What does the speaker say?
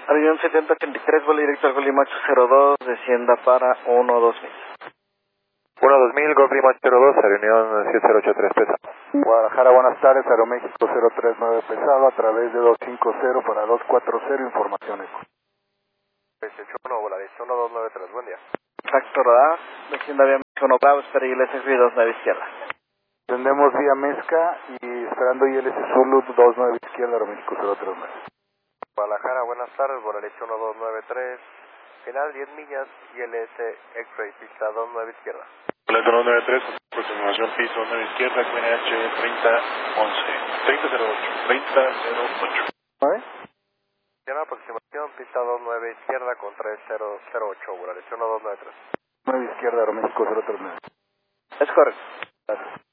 Avión 7083, vuelo directo al Golima 802, descienda para 12000. 12000, Golf Lima 802, reunión 7083 pesado. Guadalajara, buenas tardes, Aeroméxico 039 pesado, a través de 250 para 240, información eco. 181, Volaris 1293, buen día. Factor A, descienda vía México 1 Bravo, espera ILS 29 izquierda. Tendemos vía Mezca y esperando ILS Zulu 29 izquierda, Aeroméxico 039. Guadalajara, buenas tardes, Volaris 1293, final 10 millas, ILS X-Ray, pista 29 izquierda. Volaris 293, aproximación piso 9 izquierda, QNH 3011, 3008. ¿9? Tiene aproximación, pista 29 izquierda con 3008, Volaris 1293. 9 izquierda, Aeroméxico 039. Es correcto. Gracias.